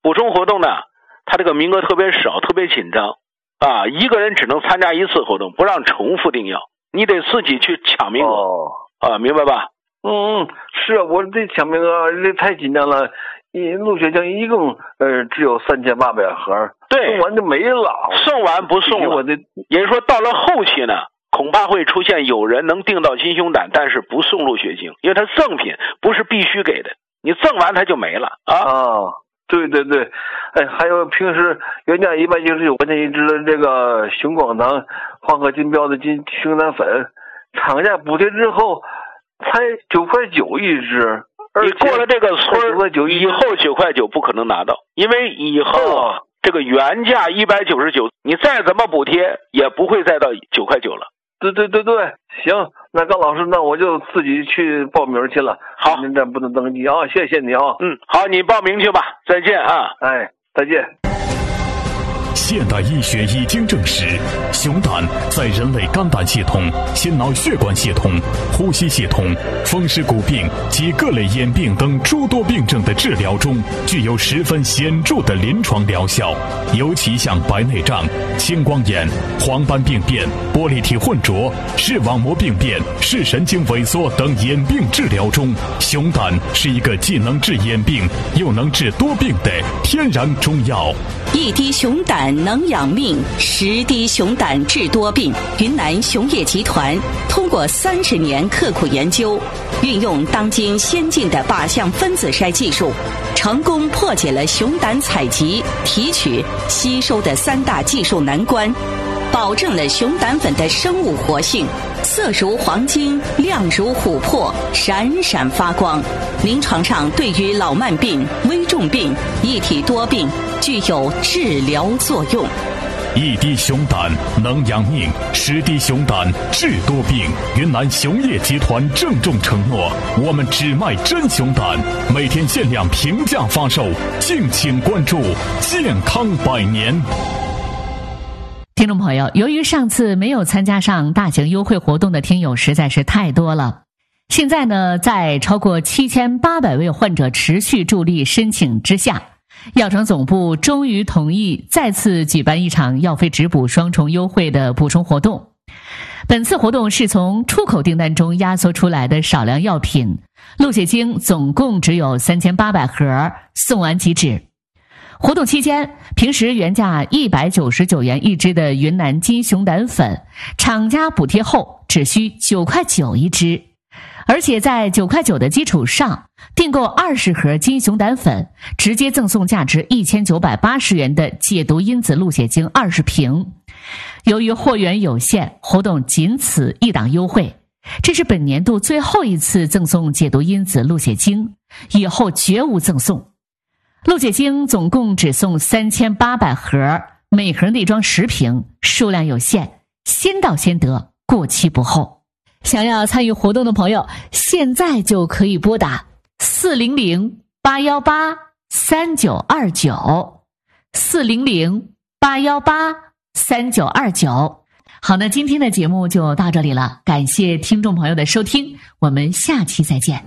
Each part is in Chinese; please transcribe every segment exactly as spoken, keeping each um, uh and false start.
补充活动呢，它这个名额特别少，特别紧张啊，一个人只能参加一次活动，不让重复订药，你得自己去抢名额、哦、啊，明白吧？ 嗯，是啊，我这抢名额这太紧张了。陆血清一共呃只有三千八百盒， 对， 送完就没了， 送完不送了。 我这也就是说，到了后期呢，恐怕会出现有人能订到金熊胆，但是不送陆血清，因为它赠品，不是必须给的，你赠完它就没了啊。 啊，对对对，哎，还有平时原价一百九十九块钱一支的这个雄广堂黄河金标的金熊胆粉，厂家补贴之后才九块九一支。 你过了这个村以后九块九不可能拿到，因为以后啊、哦、这个原价一百九十九，你再怎么补贴也不会再到九块九了。 对对对对，行，那高老师，那我就自己去报名去了。 好， 您这不能登记啊，谢谢你啊。 嗯，好，你报名去吧，再见啊。 哎，再见。 现代医学已经证实，熊胆在人类肝胆系统、心脑血管系统、呼吸系统、风湿骨病及各类眼病等诸多病症的治疗中，具有十分显著的临床疗效。尤其像白内障、青光眼、黄斑病变、玻璃体混浊、视网膜病变、视神经萎缩等眼病治疗中，熊胆是一个既能治眼病又能治多病的天然中药。 一滴熊胆能养命，十滴熊胆治多病。云南熊业集团通过三十年刻苦研究，运用当今先进的靶向分子筛技术，成功破解了熊胆采集、提取、吸收的三大技术难关，保证了熊胆粉的生物活性，色如黄金，亮如琥珀，闪闪发光。临床上对于老慢病、危重病、一体多病具有治疗作用。 一滴熊胆能养命，十滴熊胆治多病。云南熊业集团郑重承诺，我们只卖真熊胆，每天限量平价发售，敬请关注。健康百年。 听众朋友，由于上次没有参加上大型优惠活动的听友实在是太多了，现在呢，在超过七千八百位患者持续助力申请之下，药厂总部终于同意再次举办一场药费直补双重优惠的补充活动。本次活动是从出口订单中压缩出来的少量药品，陆血清总共只有三千八百盒，送完即止。活动期间，平时原价一百九十九元一支的云南金熊胆粉，厂家补贴后只需九块九一支，而且在九块九的基础上，订购二十盒金熊胆粉，直接赠送价值一千九百八十元的解毒因子陆血清二十瓶。由于货源有限，活动仅此一档优惠，这是本年度最后一次赠送解毒因子陆血清，以后绝无赠送。陆血清总共只送三千八百盒，每盒内装十瓶，数量有限，先到先得，过期不候。想要参与活动的朋友，现在就可以拨打四零零八幺八三九二九，四零零八幺八三九二九。好，那今天的节目就到这里了，感谢听众朋友的收听，我们下期再见。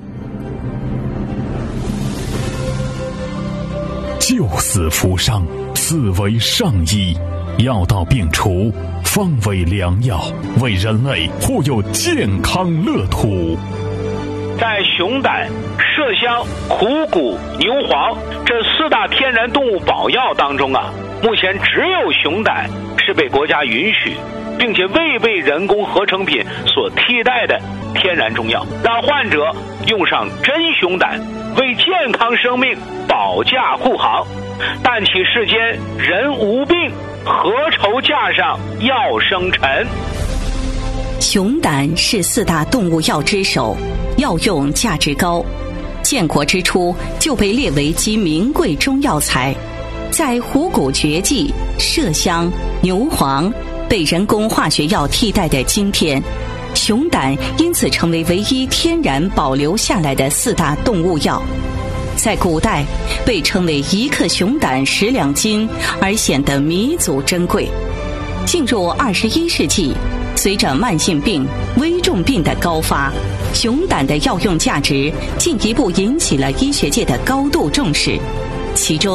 救死扶伤，此为上医，药到病除，方为良药，为人类护佑健康乐土。 在熊胆、麝香、虎骨、牛黄这四大天然动物保药当中啊，目前只有熊胆是被国家允许并且未被人工合成品所替代的天然中药，让患者用上真熊胆，为健康生命保驾护航。但其世间人无病，何愁架上药生尘。 熊胆是四大动物药之首，药用价值高，建国之初就被列为极名贵中药材。在虎骨绝技、麝香、牛黄被人工化学药替代的今天，熊胆因此成为唯一天然保留下来的四大动物药。在古代被称为一克熊胆十两金，而显得弥足珍贵。进入二十一世纪，随着慢性病、危重病的高发，熊胆的药用价值进一步引起了医学界的高度重视，其中